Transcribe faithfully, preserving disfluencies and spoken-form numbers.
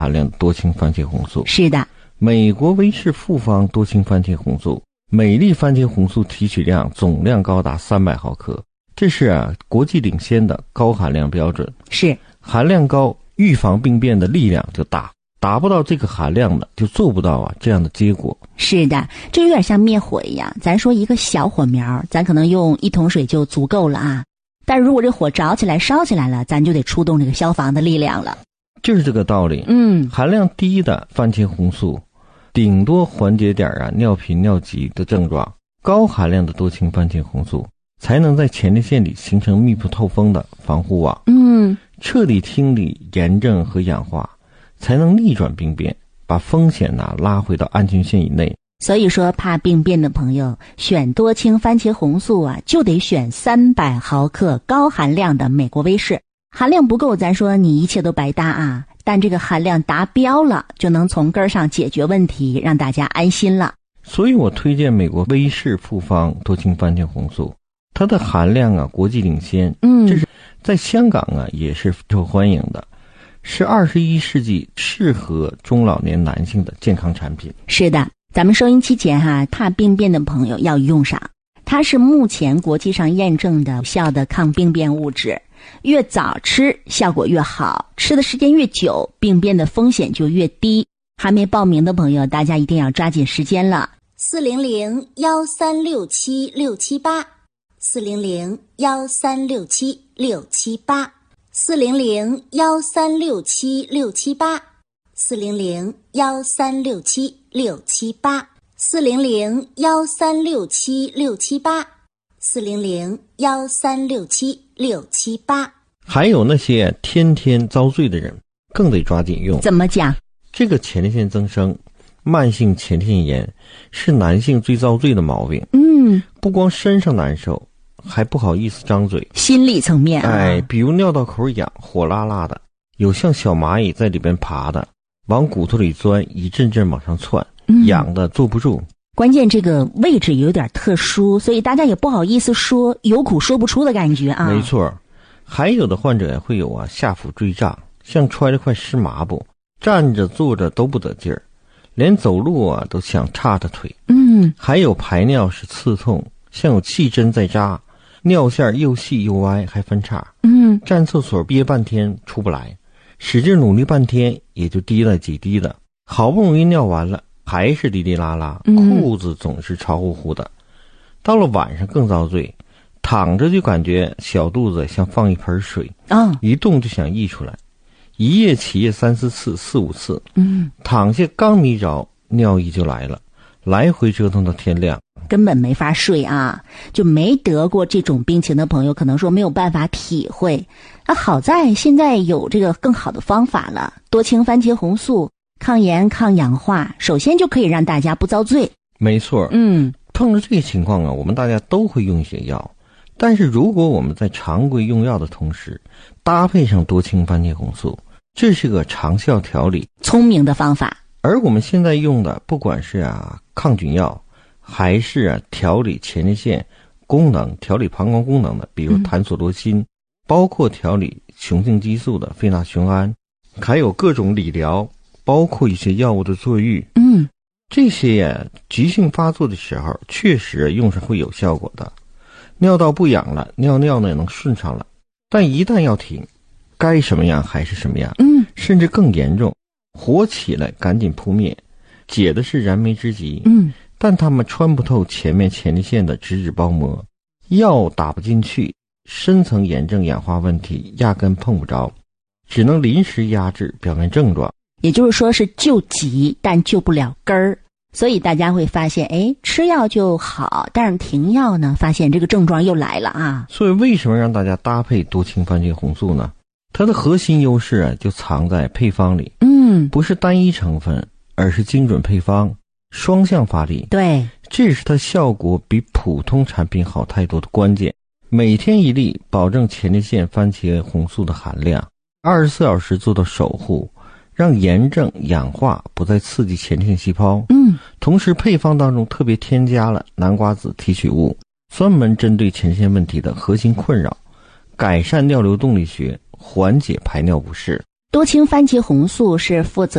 含量多氢番茄红素。 是的， 美国威士复方多氢番茄红素，每粒番茄红素提取量总量高达三百毫克，这是啊国际领先的高含量标准。 是， 含量高，预防病变的力量就大，达不到这个含量的就做不到啊这样的结果。 是的，这有点像灭火一样，咱说一个小火苗，咱可能用一桶水就足够了啊，但如果这火着起来烧起来了，咱就得出动这个消防的力量了。 就是这个道理。 嗯， 含量低的番茄红素顶多缓解点啊尿频尿急的症状，高含量的多氢番茄红素才能在前列腺里形成密不透风的防护网， 嗯， 彻底清理炎症和氧化，才能逆转病变，把风险呢、啊、拉回到安全线以内。 所以说怕病变的朋友选多氢番茄红素啊，就得选三百毫克高含量的美国威士。含量不够，咱说你一切都白搭啊，但这个含量达标了，就能从根儿上解决问题，让大家安心了。 所以我推荐美国威士复方多氢番茄红素，它的含量啊国际领先， 嗯， 这是在香港啊也是受欢迎的，是二十一世纪适合中老年男性的健康产品。 是的，咱们收音机前哈，怕病变的朋友要用上，它是目前国际上验证的有效的抗病变物质，越早吃效果越好，吃的时间越久，病变的风险就越低。还没报名的朋友，大家一定要抓紧时间了。四零零幺三六七六七八，四零零幺三六七六七八，四零零幺三六七六七八，四零零幺三六七六七八，四零零幺三六七六七八，四零零幺三六七六七八。 还有那些天天遭罪的人，更得抓紧用。 怎么讲？ 这个前列腺增生，慢性前列腺炎是男性最遭罪的毛病。 嗯， 不光身上难受，还不好意思张嘴。 心理层面啊， 哎，比如尿道口痒，火辣辣的，有像小蚂蚁在里边爬的，往骨头里钻，一阵阵往上窜， 嗯、 痒的坐不住。 关键这个位置有点特殊，所以大家也不好意思说，有苦说不出的感觉啊。 没错，还有的患者会有啊下腹坠胀，像揣了块湿麻布，站着坐着都不得劲儿，连走路啊都想叉着腿。 嗯， 还有排尿时刺痛，像有气针在扎，尿线又细又歪，还分叉。 嗯， 站厕所憋半天出不来，使劲努力半天也就滴了几滴的，好不容易尿完了还是滴滴啦啦，裤子总是潮乎乎的。到了晚上更遭罪，躺着就感觉小肚子像放一盆水啊、哦， 一动就想溢出来，一夜起夜三四次四五次。 嗯， 躺下刚迷着，尿意就来了，来回折腾到天亮， 根本没法睡啊！就没得过这种病情的朋友，可能说没有办法体会。啊，好在现在有这个更好的方法了，多氢番茄红素抗炎抗氧化，首先就可以让大家不遭罪。 没错， 嗯， 碰到这个情况啊，我们大家都会用一些药，但是如果我们在常规用药的同时，搭配上多氢番茄红素，这是个长效调理， 聪明的方法。 而我们现在用的，不管是啊抗菌药，还是啊调理前列腺功能、调理膀胱功能的，比如坦索罗辛、嗯，包括调理雄性激素的费纳雄胺，还有各种理疗，包括一些药物的坐浴， 嗯， 这些呀急性发作的时候，确实用上会有效果的。尿道不痒了，尿尿呢能顺畅了，但一旦要停，该什么样还是什么样， 嗯， 甚至更严重。火起来赶紧扑灭，解的是燃眉之急。 嗯， 但他们穿不透前面前列腺的脂质包膜，药打不进去，深层炎症氧化问题压根碰不着，只能临时压制表面症状。 也就是说是救急，但救不了根儿。所以大家会发现，哎，吃药就好，但是停药呢，发现这个症状又来了啊。 所以为什么让大家搭配多氢番茄红素呢？它的核心优势啊，就藏在配方里。 嗯， 不是单一成分，而是精准配方，双向发力。 对， 这是它效果比普通产品好太多的关键。每天一粒，保证前列腺番茄红素的含量，二十四小时做到守护，让炎症氧化不再刺激前列腺细胞。 嗯， 同时配方当中特别添加了南瓜子提取物，专门针对前列腺问题的核心困扰，改善尿流动力学，缓解排尿不适。 多氢番茄红素是负责